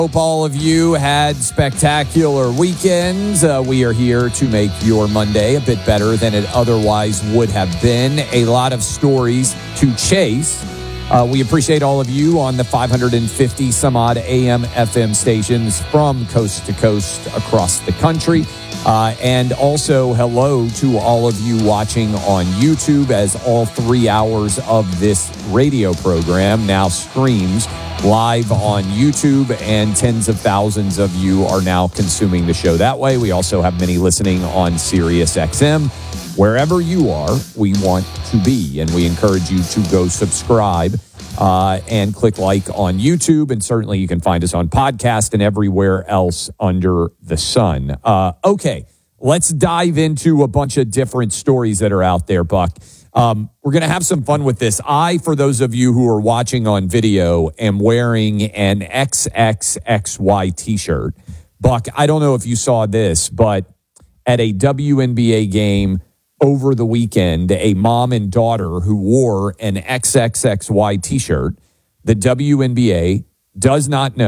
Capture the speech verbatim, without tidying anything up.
Hope all of you had spectacular weekends. Uh, we are here to make your Monday a bit better than it otherwise would have been. A lot of stories to chase. Uh, we appreciate all of you on the five hundred fifty some odd A M F M stations from coast to coast across the country. Uh, and also hello to all of you watching on YouTube, as all three hours of this radio program now streams live on YouTube, and tens of thousands of you are now consuming the show that way. We also have many listening on Sirius X M. Wherever you are, we want to be, and we encourage you to go subscribe uh, and click like on YouTube, and certainly you can find us on podcast and everywhere else under the sun. Uh, okay, let's dive into a bunch of different stories that are out there, Buck. Um, we're going to have some fun with this. I, for those of you who are watching on video, am wearing an X X X Y t-shirt. Buck, I don't know if you saw this, but at a W N B A game over the weekend, a mom and daughter who wore an X X X Y t-shirt, the W N B A does not know